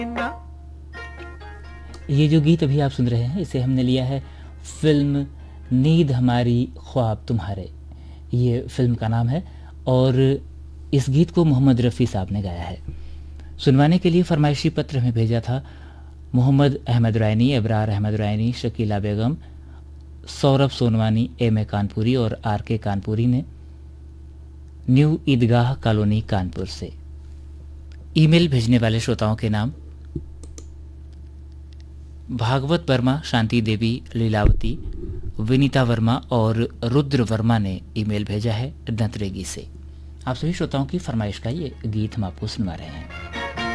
ये जो गीत अभी आप सुन रहे हैं इसे हमने लिया है फिल्म नींद हमारी ख्वाब तुम्हारे, ये फिल्म का नाम है और इस गीत को मोहम्मद रफ़ी साहब ने गाया है। सुनवाने के लिए फरमाइशी पत्र हमें भेजा था मोहम्मद अहमद रायनी, अबरार अहमद रायनी, शकीला बेगम, सौरभ सोनवानी, एम ए कानपुरी और आर के कानपुरी ने न्यू ईदगाह कॉलोनी कानपुर से। ईमेल भेजने वाले श्रोताओं के नाम भागवत वर्मा, शांति देवी, लीलावती, विनीता वर्मा और रुद्र वर्मा ने ईमेल भेजा है नतरेगी से। आप सभी श्रोताओं की फरमाइश का ये गीत हम आपको सुनवा रहे हैं।